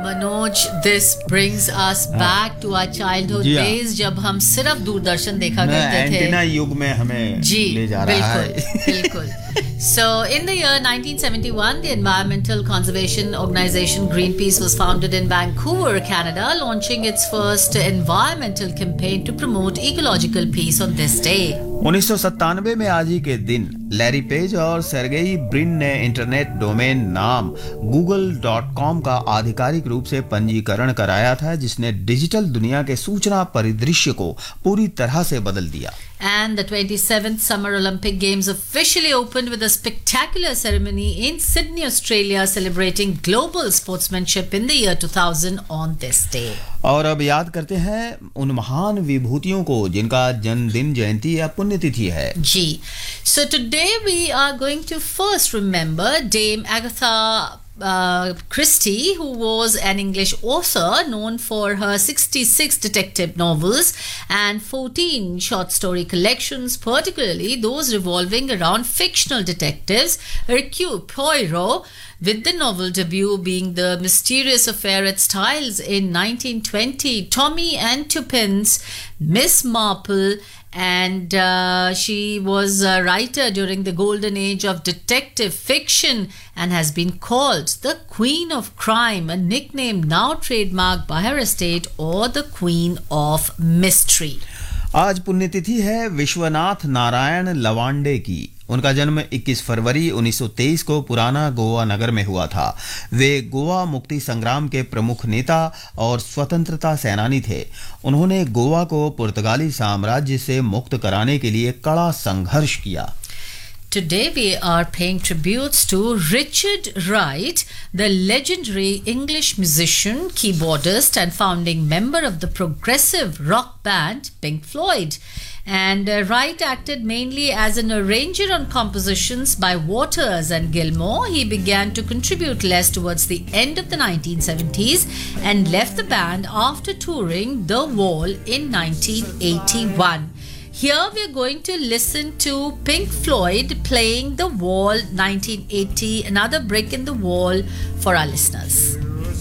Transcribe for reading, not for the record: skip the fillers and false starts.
Manoj, this brings us back to our childhood days जब हम सिर्फ दूरदर्शन देखा करते थे. एंटीना युग में हमें ले जा रहा है. बिल्कुल. So, in the year 1971, the environmental conservation organization Greenpeace was founded in Vancouver, Canada, launching its first environmental campaign to promote ecological peace on this day. 1997 में आज ही के दिन लैरी पेज और सर्गेई ब्रिन ने इंटरनेट डोमेन नाम google.com का आधिकारिक रूप से पंजीकरण कराया था, जिसने डिजिटल दुनिया के सूचना परिदृश्य को पूरी तरह से बदल दिया. And the 27th Summer Olympic Games officially opened with a spectacular ceremony in Sydney, Australia, celebrating global sportsmanship in the year 2000 on this day. और अब याद करते हैं उन महान विभूतियों को जिनका जन्मदिन, जयंती या पुण्यतिथि है. जी. So today we are going to first remember Dame Agatha Christie, who was an English author known for her 66 detective novels and 14 short story collections, particularly those revolving around fictional detectives Hercule Poirot, with the novel debut being The Mysterious Affair at Styles in 1920, Tommy and Tuppence, Miss Marple, and she was a writer during the golden age of detective fiction and has been called the Queen of Crime, a nickname now trademarked by her estate, or the Queen of Mystery. आज पुण्यतिथि है विश्वनाथ नारायण लवांडे की. उनका जन्म 21 फरवरी 1923 को पुराना गोवा नगर में हुआ था. वे गोवा मुक्ति संग्राम के प्रमुख नेता और स्वतंत्रता सेनानी थे. उन्होंने गोवा को पुर्तगाली साम्राज्य से मुक्त कराने के लिए कड़ा संघर्ष किया. Today we are paying tributes to Richard Wright, the legendary English musician, keyboardist and founding member of the progressive rock band Pink Floyd. And Wright acted mainly as an arranger on compositions by Waters and Gilmour. He began to contribute less towards the end of the 1970s and left the band after touring The Wall in 1981. Here we are going to listen to Pink Floyd playing The Wall 1980, another brick in the wall for our listeners.